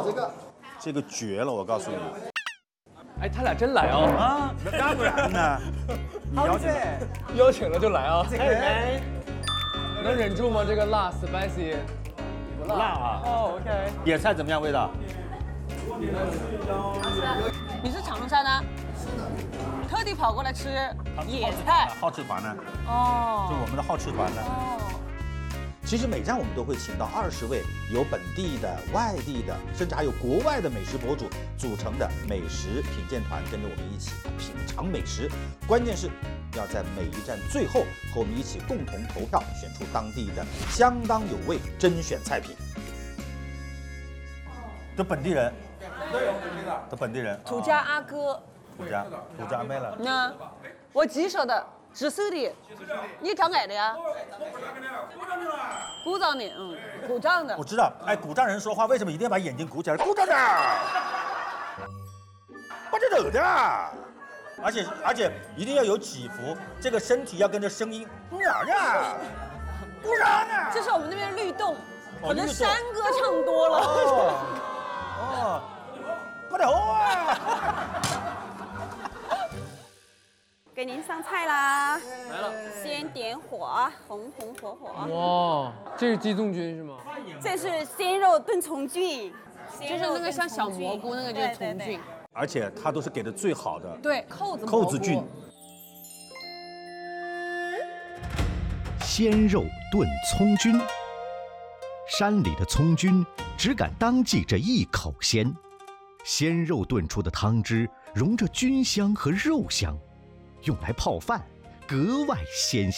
这个绝了，我告诉你。 哎，他俩真来哦！ 啊，当然呢，你邀请了就来啊！哎，能忍住吗？这个辣 spicy， 辣啊！ 哦 ，OK。 野菜怎么样？味道？ 你是长沙的？特地跑过来吃野菜？ 好吃团呢？ 哦， 就我们的好吃团呢？ 哦。 其实每站我们都会请到20位有本地的、外地的，甚至还有国外的美食博主组成的美食品鉴团，跟着我们一起品尝美食。关键是要在每一站最后和我们一起共同投票，选出当地的相当有味甄选菜品。的本地人，的本地人， 土家阿哥。 土家妹了。 那我吉首的，直属的。你长哪的呀？鼓掌的，鼓掌的。 我知道，哎，鼓掌人说话为什么一定要把眼睛鼓起来？鼓掌的，把这抖的，而且一定要有起伏，这个身体要跟着声音。鼓掌呀，鼓掌啊！ 这是我们那边律动，可能律动山歌唱多了。 哦，不得啊！ 给您上菜啦！ 来了， 先点火，红红火火。 哇，这是鸡枞菌是吗？ 这是鲜肉炖葱菌， 就是那个像小蘑菇那个就是葱菌， 而且它都是给的最好的， 对，扣子菌。 鲜肉炖葱菌，山里的葱菌只敢当季这一口鲜，鲜肉炖出的汤汁融着菌香和肉香，用来泡饭格外鲜香。